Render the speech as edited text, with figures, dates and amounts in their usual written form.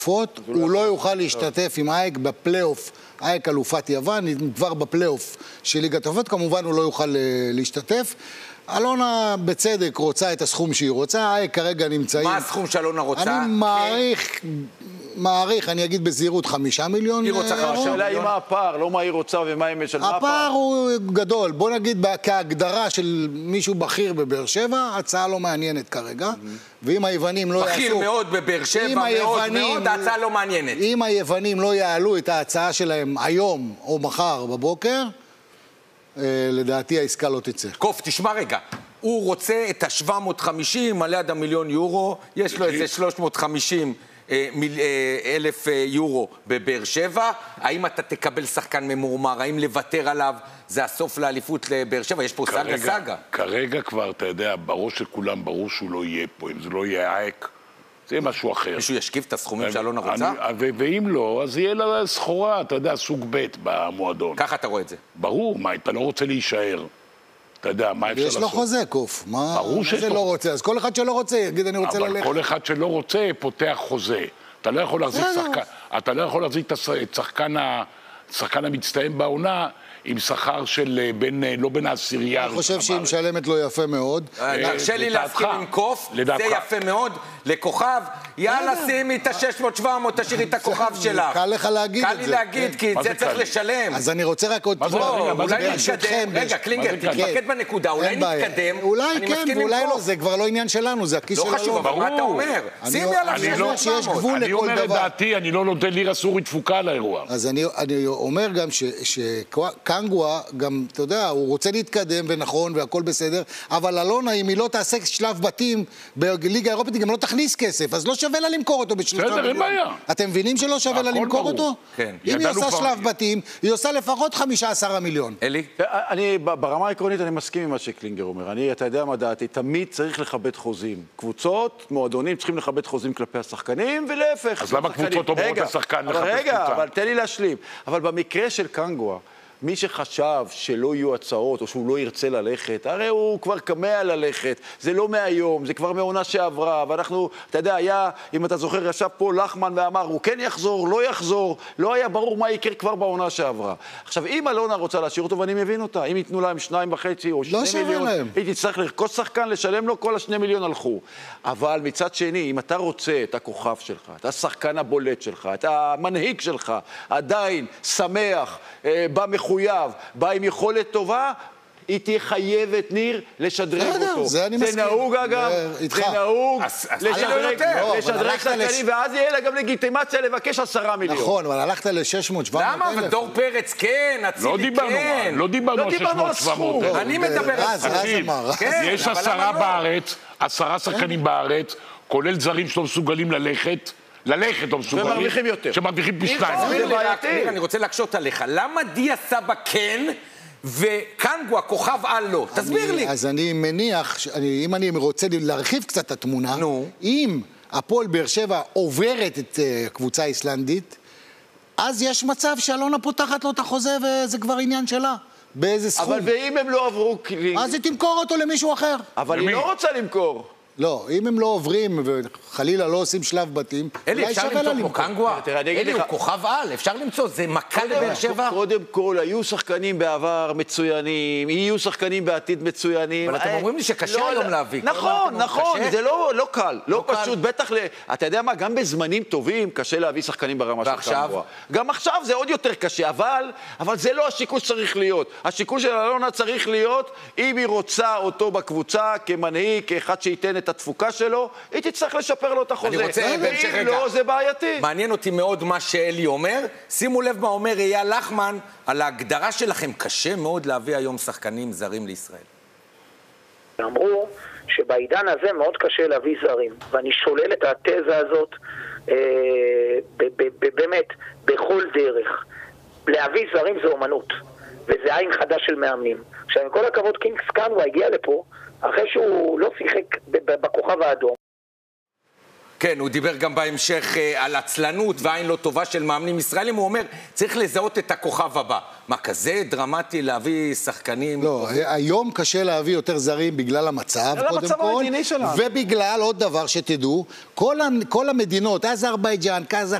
הוא לא יוכל להשתתף עם אייק בפלייאוף, אייק אלופת יוון, כבר בפלייאוף של ליגת האלופות, כמובן הוא לא יוכל להשתתף. אלונה בצדק רוצה את הסכום שהיא רוצה, אייק כרגע נמצאים... מה הסכום שאלונה רוצה? אני מעריך, אני אגיד בזהירות 5 מיליון. היא רוצה 5 מיליון. השאלה היא מה הפער, לא מה היא רוצה ומה היא משל מה הפער. הפער הוא גדול, בוא נגיד כהגדרה של מישהו בכיר בבאר שבע, הצעה לא מעניינת כרגע, ואם היוונים לא יעשו... בכיר מאוד בבאר שבע, מאוד, ההצעה לא מעניינת. אם היוונים לא יעלו את ההצעה שלהם היום או מחר בבוקר, לדעתי העסקה לא תצא. קוף, תשמע רגע. הוא רוצה את ה-750 על יד המיליון יורו, יש לו איזה 350 אלף יורו בבאר שבע. האם אתה תקבל שחקן ממורמר? האם לוותר עליו? זה הסוף לאליפות לבאר שבע? יש פה סגה. כרגע כבר, אתה יודע, בראש של כולם, ברור שהוא לא יהיה פה. אם זה לא יהיה אייק, זה יהיה משהו אחר. מישהו ישקיף את הסכומים שאלונה רוצה? ואם לא, אז יהיה לה סחורה, אתה יודע, סוג ב' במועדון. ככה אתה רואה את זה? ברור, מה, אתה לא רוצה להישאר. אתה יודע, מה אפשר לעשות? יש לו חוזה, קוף. ברור מה זה לא רוצה? אז כל אחד שלא רוצה, יגיד אני רוצה ללכת. אבל כל אחד שלא רוצה פותח חוזה. אתה לא יכול להחזיק שחקן, אתה לא יכול להחזיק את שחקן המצטיין בעונה עם שכר של לא בין העשירייה. אני חושב שהיא משלמת לו יפה מאוד. תרשה לי להסכים עם קוף, זה יפה מאוד, לכוכב, יאללה שימי את ה-600-700, תשאירי את הכוכב שלך. קל לך להגיד את זה. קל לי להגיד, כי את זה צריך לשלם. אז אני רוצה רק עוד... אולי נתקדם, רגע, קלינגר, תתמקד בנקודה, אולי נתקדם, אולי כן, ואולי לא, זה כבר לא עניין שלנו, זה הכיס של לא חשוב, אבל מה אתה אומר? שימי על ה-600-700. אני אומר את דעתי, אני לא נותן לירה סורית תפוקה על האירוע. אז אני אומר גם שקנגווה, גם, אתה יודע, הוא רוצה להתקדם ונכון והכל בסדר, אבל אלונה, אם היא לא תעשה שלב בתים בליגה האירופית, היא גם לא תכניס כסף, אז לא שווה לה למכור אותו בסדר, אין בעיה. אתם מבינים שלא שווה לה למכור אותו? כן. אם היא עושה שלב בתים, היא עושה לפחות 15 מיליון. אלי? אני, ברמה העקרונית, אני מסכים עם מה שקלינגר אומר. אתה יודע מה דעתי, תמיד צריך לכבד חוזים. קבוצות, מועדונים, צריכים לכבד חוזים כלפי השחקנים, ולהפך. אז למה קבוצות אומרות לשחקן לכבד קבוצה? רגע, אבל תן לי להשלים. אבל במקרה של קנגווה, מי שחשב שלא יהיו הצעות או שהוא לא ירצה ללכת, הרי הוא כבר כמה ללכת, זה לא מהיום, זה כבר מעונה שעברה, ואנחנו, אתה יודע, היה, אם אתה זוכר, ישב פה לחמן ואמר, הוא כן יחזור, לא יחזור, לא היה ברור מה יקרה כבר בעונה שעברה. עכשיו, אם אלונה רוצה להשאיר אותו, ואני מבין אותה, אם ייתנו להם 2.5 או 2 מיליון, היא תצטרך לרכוש שחקן, לשלם לו, כל 2 מיליון הלכו. אבל מצד שני, אם אתה רוצה את הכוכב שלך, את השחקן הבולט שלך, את המנהיג שלך, עדיין שמח, במחויב, בא עם יכולת טובה, היא תהיה חייבת, ניר, לשדרג אותו. זה אני מסכים. זה נהוג אגב, זה נהוג לשדרג שחקנים, ואז יהיה לה גם לגיטימציה לבקש 10 מיליון. נכון, אבל הלכת ל-600-700. למה? ודור פרץ כן, אצילי כן. לא דיברנו על 600-700. אני מדבר על סכומים. יש 10 בארץ, 10 שחקנים בארץ, כולל זרים שלא מסוגלים ללכת או מסוגלים. ומרוויחים יותר. שמרוויחים פי 2. אני רוצה להקשות עליך. למה דיה סבא כן וקנגווה כוכב על לא? תסביר לי. אז אני מניח, אם אני רוצה להרחיב קצת את התמונה, אם הפועל באר שבע עוברת את קבוצה איסלנדית, אז יש מצב שאלונה פותחת לו את החוזה וזה כבר עניין שלה. באיזה סכום. אבל ואם הם לא עברו קלינג? אז היא תמכור אותו למישהו אחר. אבל היא לא רוצה למכור. לא, אם הם לא עוברים וחלילה לא עושים שלב בתים, אלי, אפשר למצוא כמו קנגווה? אלי, הוא כוכב על, אפשר למצוא, זה מכה לבאר שבע? קודם כל, היו שחקנים בעבר מצוינים, יהיו שחקנים בעתיד מצוינים. אבל אתם אומרים לי שקשה היום להביא. נכון, זה לא קל, לא פשוט, בטח, אתה יודע מה, גם בזמנים טובים קשה להביא שחקנים ברמה של קנגווה. גם עכשיו זה עוד יותר קשה, אבל זה לא השיקול שצריך להיות. השיקול של אלונה צריך להיות, אם היא רוצה אותו בקבוצה כמנהיג, כאחד שייתן את התפוקה שלו, היא תצטרך לשפר לו את החוזה. אני רוצה בהמשך רגע. ואם לא, זה בעייתי. מעניין אותי מאוד מה שאלי אומר. שימו לב מה אומר אייל לחמן על ההגדרה שלכם. קשה מאוד להביא היום שחקנים זרים לישראל. אמרו שבעידן הזה מאוד קשה להביא זרים, ואני שולל את התזה הזאת באמת בכל דרך. להביא זרים זה אומנות, וזה עין חדש של מאמנים. עכשיו, עם כל הכבוד, קינגס קנגווה הגיע לפה אחרי שהוא לא שיחק בכוכב האדום. כן, הוא דיבר גם בהמשך על עצלנות ועין לא טובה של מאמנים ישראלים. הוא אומר, צריך לזהות את הכוכב הבא. מה, כזה דרמטי להביא שחקנים? לא, היום קשה להביא יותר זרים בגלל המצב, קודם כל. ובגלל עוד דבר שתדעו, כל המדינות, אזרבייג'אן,